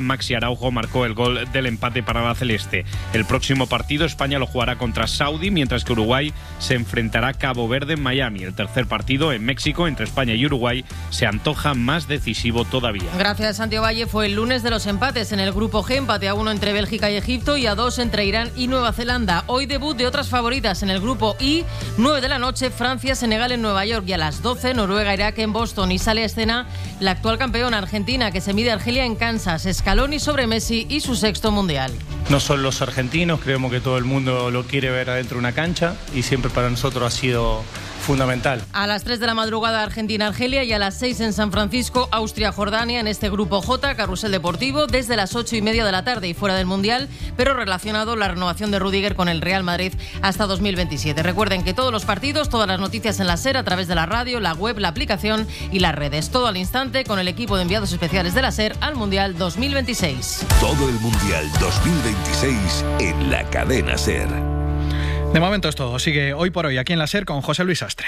Maxi Araujo marcó el gol del empate para la celeste. El próximo partido España lo jugará contra Saudi, mientras que Uruguay se enfrentará a Cabo Verde en Miami. El tercer partido en México entre España y Uruguay se antoja más decisivo todavía. Gracias, Santiago Valle. Fue el lunes de los empates en el grupo G, empate a 1 entre Bélgica y Egipto y a 2 entre Irán y Nueva Zelanda. Hoy debut de otras favoritas en el grupo I, 9 de la noche, Francia, Senegal en Nueva York, y a las 12 Noruega, Irak en Boston. Y sale a escena la actual campeona Argentina, que se mide a Argelia en Kansas. Scaloni sobre Messi y su sexto mundial. No son los argentinos, creemos que todo el mundo lo quiere ver adentro de una cancha y siempre para nosotros ha sido fundamental. A las 3 de la madrugada Argentina-Argelia y a las 6 en San Francisco, Austria-Jordania en este grupo J, carrusel deportivo, desde las 8:30 de la tarde y fuera del Mundial, pero relacionado la renovación de Rüdiger con el Real Madrid hasta 2027. Recuerden que todos los partidos, todas las noticias en la SER a través de la radio, la web, la aplicación y las redes. Todo al instante con el equipo de enviados especiales de la SER al Mundial 2026. Todo el Mundial 2026 en la cadena SER. De momento es todo. Sigue Hoy por Hoy aquí en la SER con José Luis Sastre.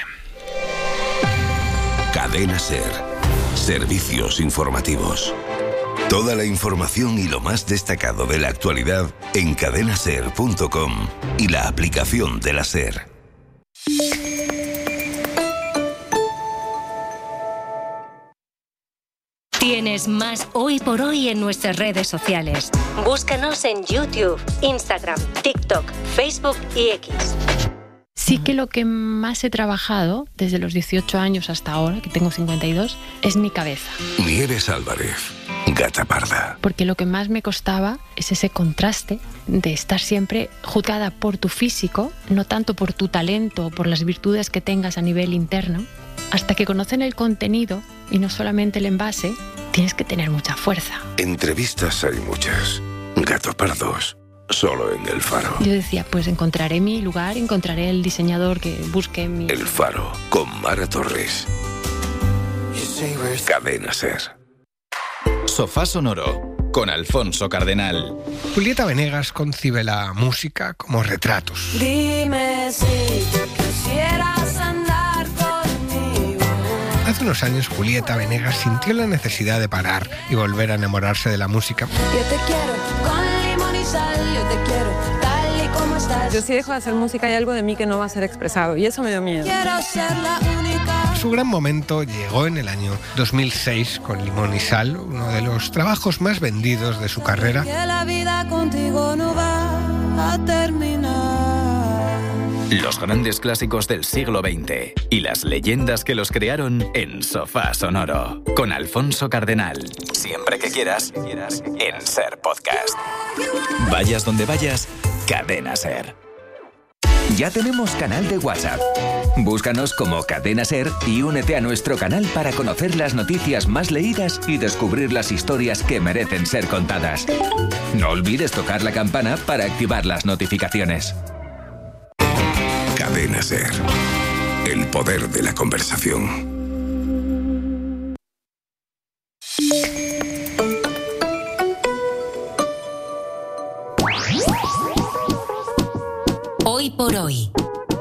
Cadena SER. Servicios informativos. Toda la información y lo más destacado de la actualidad en cadenaser.com y la aplicación de la SER. Tienes más Hoy por Hoy en nuestras redes sociales. Búscanos en YouTube, Instagram, TikTok, Facebook y X. Sí que lo que más he trabajado desde los 18 años hasta ahora, que tengo 52, es mi cabeza. Nieves Álvarez, Gata Parda. Porque lo que más me costaba es ese contraste de estar siempre juzgada por tu físico, no tanto por tu talento o por las virtudes que tengas a nivel interno. Hasta que conocen el contenido y no solamente el envase, tienes que tener mucha fuerza. Entrevistas hay muchas. Gato Pardos, solo en El Faro. Yo decía, pues encontraré mi lugar, encontraré el diseñador que busque mi... El Faro, con Mara Torres. Cadena SER. Sofá Sonoro, con Alfonso Cardenal. Julieta Venegas concibe la música como retratos. Dime si quisieras andar conmigo. Hace unos años Julieta Venegas sintió la necesidad de parar y volver a enamorarse de la música. Yo te quiero con limón y sal, yo te quiero tal y como estás. Yo si dejo de hacer música hay algo de mí que no va a ser expresado y eso me dio miedo. Quiero ser la única. Su gran momento llegó en el año 2006 con Limón y Sal, uno de los trabajos más vendidos de su carrera. Que la vida contigo no va a terminar. Los grandes clásicos del siglo XX y las leyendas que los crearon en Sofá Sonoro, con Alfonso Cardenal. Siempre que quieras, en SER Podcast. Vayas donde vayas, Cadena SER. Ya tenemos canal de WhatsApp. Búscanos como Cadena SER y únete a nuestro canal para conocer las noticias más leídas y descubrir las historias que merecen ser contadas. No olvides tocar la campana para activar las notificaciones. Cadena SER. El poder de la conversación. Hoy por Hoy.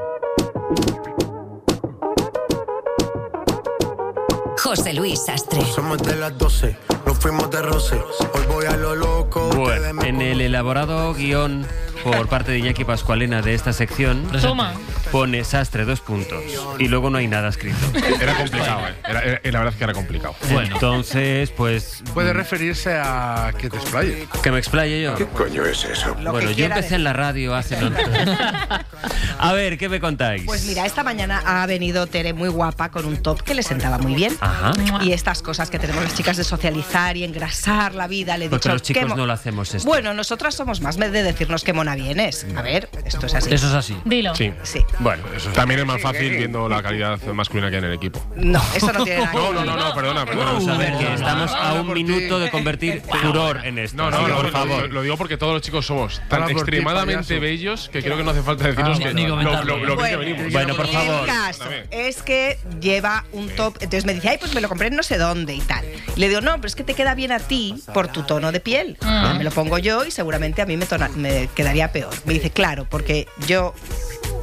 José Luis Sastre. Somos de las 12, nos fuimos de roce. Hoy voy a lo loco. Bueno, en el elaborado guión por parte de Iñaki Pascualena de esta sección, Toma. pone Sastre 2 puntos y luego no hay nada escrito. Era complicado, la verdad es que era complicado. Bueno, entonces, pues... Puede referirse a que te explayes. ¿Que me explaye yo? ¿Qué coño es eso? Bueno, yo empecé en la radio hace... A ver, ¿qué me contáis? Pues mira, esta mañana ha venido Tere muy guapa con un top que le sentaba muy bien. Ajá. Y estas cosas que tenemos las chicas de socializar y engrasar la vida, le he Porque dicho... los chicos no lo hacemos esto. Bueno, nosotras somos más de decirnos qué mona vienes. A ver, esto es así. Eso es así. Dilo. Sí. Sí. Bueno, eso también es más fácil viendo la calidad masculina que hay en el equipo. No, eso no tiene nada que ver. No, perdona. Vamos a ver, que estamos a un minuto de convertir furor en esto. No, por favor. Lo digo porque todos los chicos somos tan extremadamente bellos que creo que no hace falta decirnos que lo que venimos. Bueno, por favor. El caso es que lleva un top, entonces me dice, ay, pues me lo compré en no sé dónde y tal. Y le digo, no, pero es que te queda bien a ti por tu tono de piel. Me lo pongo yo y seguramente a mí me quedaría peor. Me dice, claro, porque yo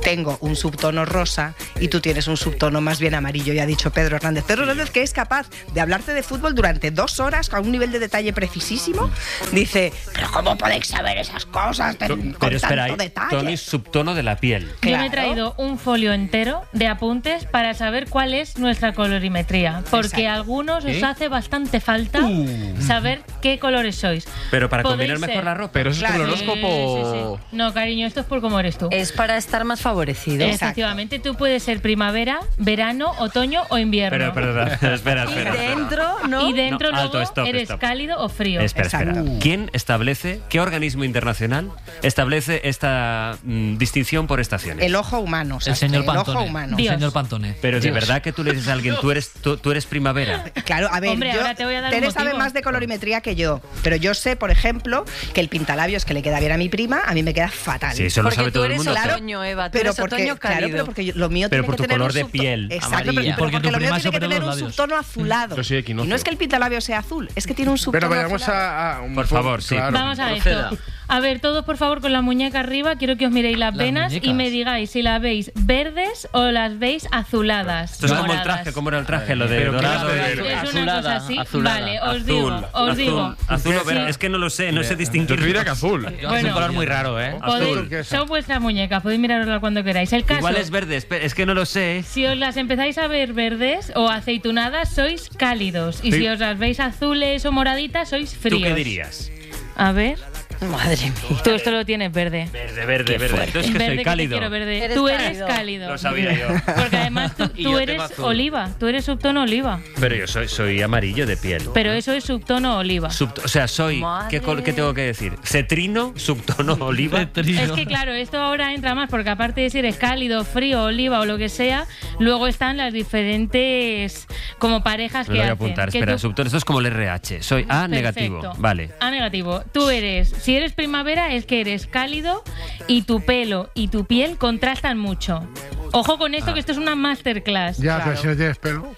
tengo un subtono rosa y tú tienes un subtono más bien amarillo, ya ha dicho Pedro Hernández. Pedro Hernández, que es capaz de hablarte de fútbol durante 2 horas con un nivel de detalle precisísimo, dice, pero ¿cómo podéis saber esas cosas con tanto detalle? Tono y subtono de la piel. Yo me he traído un folio entero de apuntes para saber cuál es nuestra colorimetría, porque a algunos os hace bastante falta saber qué colores sois. Pero para combinar mejor la ropa. Pero eso es como el horóscopo. Sí. No, cariño, esto es por cómo eres tú. Es para estar más favorecido. Efectivamente, tú puedes ser primavera, verano, otoño o invierno. Pero espera. Y dentro, ¿no? Y dentro no, luego eres cálido o frío. Espera. ¿Quién establece, qué organismo internacional establece esta distinción por estaciones? El ojo humano. El señor Pantone. El ojo humano. El señor Pantone. Pero de verdad que tú le dices a alguien, tú eres primavera. Claro, a ver, hombre, ahora te voy a dar Tere un sabe motivo. más de colorimetría que yo, pero yo sé, por ejemplo, que el pintalabios que le queda bien a mi prima, a mí me queda fatal. Sí, eso lo sabe todo el mundo. Porque tú eres otoño, Eva, tú eres otoño cálido. Claro, pero porque lo mío pero tiene por que tu tener color un de piel. Exacto, amarilla. porque Porque lo mío más tiene que tener un labios. subtono azulado. Yo soy Y equinoccio. no es que el pintalabio sea azul, es que tiene un subtono Pero vayamos azulado. a Por favor, sí. claro. Vamos a esto. A ver, todos por favor con la muñeca arriba, quiero que os miréis las venas muñecas. y me digáis si las veis verdes o las veis azuladas. Esto es como el moradas. traje, ¿cómo era el traje? Lo de Pero dorado. Es una cosa así. azulada. Vale, os digo. Azul o verde. Sí. Es que no lo sé, no sé Yo distinguir. te diría que azul. Es un color muy raro, ¿eh? Son vuestras muñecas, podéis miraroslas cuando queráis. El caso, Igual es verde, es que no lo sé. si os las empezáis a ver verdes o aceitunadas, sois cálidos. Y Sí. si os las veis azules o moraditas, sois fríos. ¿Tú qué dirías? A ver, Madre mía. tú esto lo tienes verde. Verde. Entonces que Verde soy que cálido. te quiero verde. Eres Tú eres cálido. cálido. Lo sabía yo. Porque además Y tú yo eres tengo azul. oliva. Tú eres subtono oliva. Pero yo soy amarillo de piel. Pero eso es subtono oliva. O sea, soy... Madre. ¿Qué tengo que decir? ¿Cetrino? ¿Subtono oliva? Es que claro, esto ahora entra más porque aparte de si eres cálido, frío, oliva o lo que sea, luego están las diferentes como parejas Me que lo voy a hacen. apuntar. Que Espera, tú- subtono. Esto es como el RH. Soy A Perfecto. negativo. Vale. A negativo. Tú eres, si eres primavera, es que eres cálido y tu pelo y tu piel contrastan mucho. Ojo con esto, que esto es una masterclass. Ya, pero si no tienes pelo.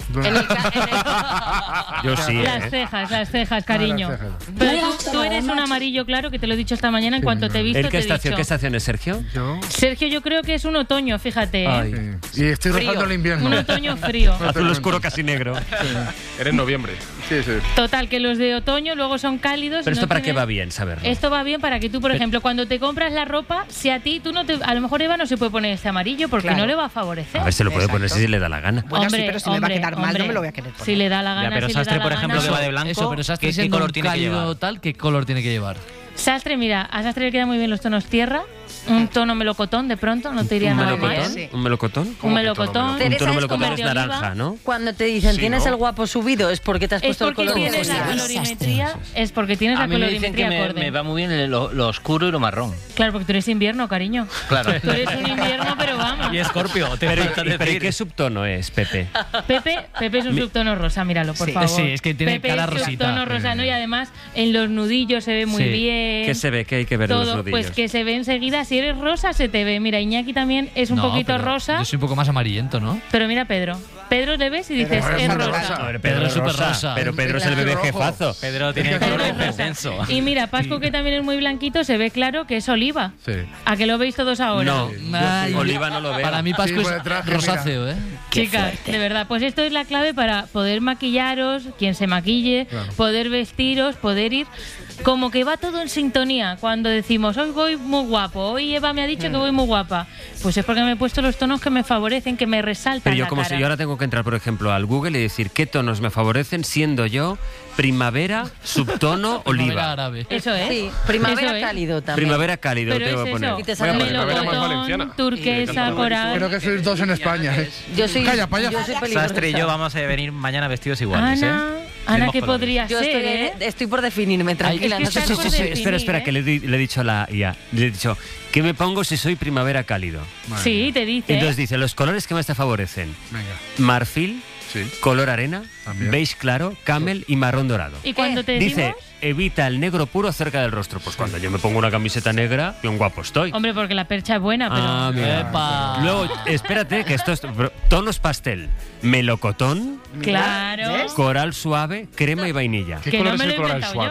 Yo sí, Las cejas, cariño. las cejas. Pero tú eres un amarillo claro que te lo he dicho esta mañana en cuanto te he visto. ¿El qué te he dicho. ¿Qué estación es, Sergio? Sergio, yo creo que es un otoño, fíjate. Ay. Y estoy rozando el invierno. Un otoño frío. Azul oscuro casi negro. Eres noviembre. Sí. Total, que los de otoño luego son cálidos. Pero y esto no para qué tienen- va bien saberlo. Esto va bien para que tú, por ejemplo, cuando te compras la ropa, si a ti tú no te... A lo mejor Eva no se puede poner este amarillo porque Claro. no le va a favorecer. A ver, se lo puede Exacto. poner si le da la gana. Bueno, sí, pero si me va a quedar mal, no me lo voy a querer poner. Si le da la gana, Ya, pero si le Sastre, da por la ejemplo, gana. que va de blanco, Eso, pero Sastre ¿qué siendo color un tiene que cálido llevar? tal, ¿qué color tiene que llevar? Sastre, mira, a Sastre le quedan muy bien los tonos tierra, un tono melocotón de pronto, no te diría ¿Un nada melocotón? más. Sí. ¿Un melocotón? Un melocotón. Un Teresa, tono es melocotón como es de oliva. naranja, ¿no? Cuando te dicen Sí, tienes ¿no? el guapo subido, es porque te has Es puesto el porque color tienes la rosa. colorimetría, es porque tienes A la mí me dicen que colorimetría acorde. me va muy bien lo oscuro y lo marrón. Claro, porque tú eres invierno, cariño. Claro. Tú eres un invierno, pero vamos. Y Escorpio, te Pero, falta ¿y decir. qué subtono es, Pepe? Pepe es un subtono rosa, míralo, por favor. Sí, es que tiene Pepe cara es rosita. subtono rosa, ¿no? Y además en los nudillos se ve muy Sí. bien. ¿Qué se ve? ¿Qué hay que ver en los Todo, nudillos? pues que se ve enseguida. Si eres rosa, se te ve. Mira, Iñaki también es un No, poquito pero rosa. Yo soy un poco más amarillento, ¿no? Pero mira Pedro. Pedro le ves y dices, Pedro es es rosa. rosa. Pedro es súper rosa. Pero Pedro es el bebé rojo. jefazo. Pedro tiene Pedro color es rosa. intenso. Y mira, Pascu, que también es muy blanquito, se ve claro que es oliva. Sí. ¿A que lo veis todos ahora? No, Ay, oliva no lo veo. Para mí Pascu Sí, por el es traje, rosáceo, ¿eh? Chicas, de verdad, pues esto es la clave para poder maquillaros, quien se maquille, Claro. poder vestiros, poder ir como que va todo en sintonía. Cuando decimos, hoy voy muy guapo, hoy Eva me ha dicho que voy muy guapa, pues es porque me he puesto los tonos que me favorecen, que me resaltan Pero yo la como cara. si yo ahora tengo que entrar, por ejemplo, al Google y decir qué tonos me favorecen, siendo yo primavera, subtono, Primavera oliva. árabe. Eso es. Sí, primavera Eso es. cálido también. Primavera cálido, Pero te voy a es poner. eso. Y te Voy a sale poner primavera más Melocotón, valenciana. turquesa, coral. Creo que sois dos en España, ¿eh? Yo soy Calla, payaso. yo soy peligrosa. Sastre y yo vamos a venir mañana vestidos iguales, Ana, ¿eh? Ana, Mismos ¿qué colores. podría Yo ser, estoy por definirme, tranquila. que no te estás por preocupes. definir, Espera, que le he dicho a la IA. Le he dicho, ¿qué me pongo si soy primavera cálido? Sí, te dice. Entonces dice, los colores que más te favorecen. Venga. Marfil, Sí. color arena, También. beige claro, camel y marrón dorado. Y cuando te Dice, decimos... evita el negro puro cerca del rostro. Pues cuando yo me pongo una camiseta negra, bien guapo estoy. Hombre, porque la percha es buena, pero... Ah, mira. Epa. Luego, espérate, que esto es tonos pastel. Melocotón, Claro. coral suave, crema y vainilla. ¿Qué Que no color me es lo el he coral inventado suave? yo.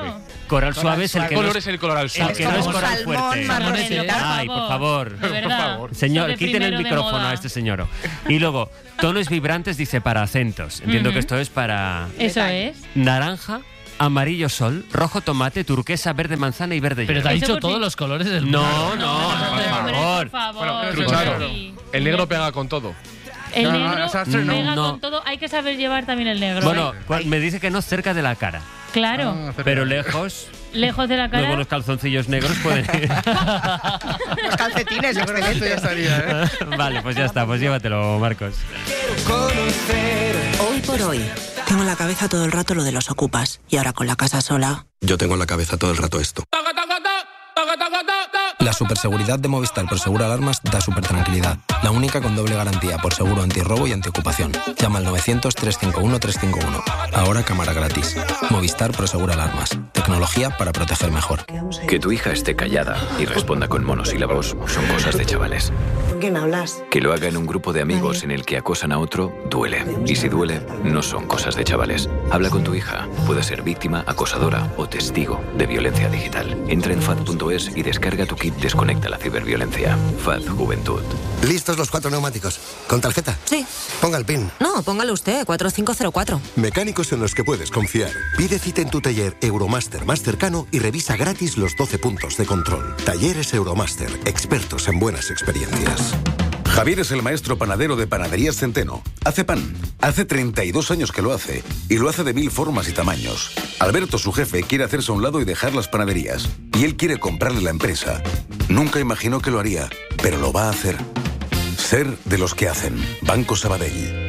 Coral suave es el que ¿Qué color es el coral suave? El que no es coral salmón, fuerte. marronita. Ay, por favor. De verdad. Señor, Eso de quiten el primero de micrófono moda. a este señor. Y luego, tonos vibrantes dice para acentos. Entiendo que esto es para Eso es. naranja, amarillo sol, rojo tomate, turquesa, verde manzana y verde Pero hielo. te ha Eso dicho por todos fin. los colores del mundo. Por favor. Bueno, claro, el negro pega con todo. El No, negro desastre, no. pega No. con todo. Hay que saber llevar también el negro. Bueno, ¿eh? me dice que no cerca de la cara, Claro. pero lejos, Lejos de la los cara. buenos calzoncillos negros pueden ir. Los calcetines, Yo creo que esto ya estaría, Vale, pues ya está, pues llévatelo, Marcos. Hoy por hoy. Tengo en la cabeza todo el rato lo de los ocupas. Y ahora con la casa sola. Yo tengo en la cabeza todo el rato esto. La superseguridad de Movistar Prosegura Alarmas da super tranquilidad. La única con doble garantía por seguro antirrobo y antiocupación. Llama al 900-351-351. Ahora cámara gratis. Movistar Prosegura Alarmas. Tecnología para proteger mejor. Que tu hija esté callada y responda con monosílabos son cosas de chavales. ¿Con quién hablas? Que lo haga en un grupo de amigos en el que acosan a otro, duele. Y si duele, no son cosas de chavales. Habla con tu hija. Puede ser víctima, acosadora o testigo de violencia digital. Entra en FAD.es y descarga tu kit Desconecta la ciberviolencia. FAD Juventud. ¿Listos los 4 neumáticos? ¿Con tarjeta? Sí. Ponga el PIN. No, póngalo usted, 4504. Mecánicos en los que puedes confiar. Pide cita en tu taller Euromaster más cercano y revisa gratis los 12 puntos de control. Talleres Euromaster, expertos en buenas experiencias. Javier es el maestro panadero de Panaderías Centeno. Hace pan. Hace 32 años que lo hace. Y lo hace de 1000 formas y tamaños. Alberto, su jefe, quiere hacerse a un lado y dejar las panaderías. Y él quiere comprarle la empresa. Nunca imaginó que lo haría, pero lo va a hacer. Ser de los que hacen. Banco Sabadell.